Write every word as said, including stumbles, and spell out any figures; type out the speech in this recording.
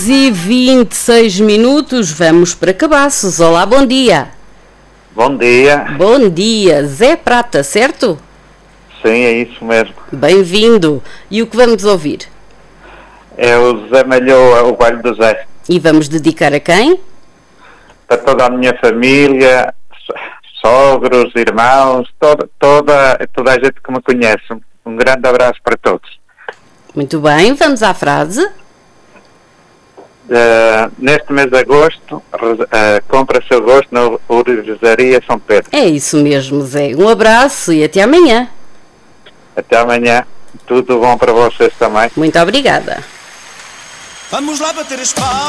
E vinte e seis minutos, vamos para Cabaços. Olá, bom dia. Bom dia. Bom dia, Zé Prata, certo? Sim, é isso mesmo. Bem-vindo. E o que vamos ouvir? É o Zé Malhoa, o baile do Zé. E vamos dedicar a quem? Para toda a minha família, sogros, irmãos, toda, toda, toda a gente que me conhece. Um grande abraço para todos. Muito bem, vamos à frase. Uh, neste mês de agosto, uh, compra seu gosto na Ourivesaria São Pedro. É isso mesmo, Zé. Um abraço e até amanhã. Até amanhã. Tudo bom para vocês também. Muito obrigada. Vamos lá bater as palmas.